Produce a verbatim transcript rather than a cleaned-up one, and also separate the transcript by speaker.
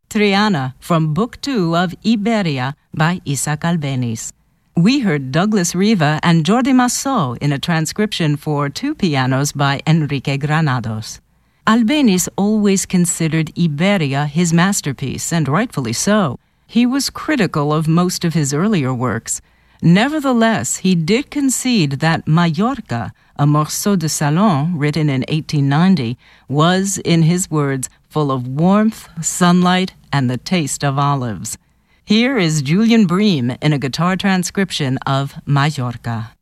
Speaker 1: Triana from Book Two of Iberia by Isaac Albéniz. We heard Douglas Riva and Jordi Massot in a transcription for two pianos by Enrique Granados. Albéniz always considered Iberia his masterpiece, and rightfully so. He was critical of most of his earlier works. Nevertheless, he did concede that Mallorca, a morceau de salon written in eighteen ninety, was, in his words, full of warmth, sunlight, and the taste of olives. Here is Julian Bream in a guitar transcription of Mallorca.